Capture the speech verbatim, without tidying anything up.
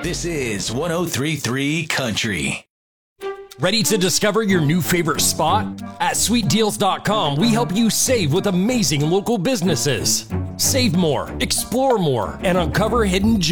This is one oh three point three Country. Ready to discover your new favorite spot? At sweet deals dot com, we help you save with amazing local businesses. Save more, explore more, and uncover hidden gems.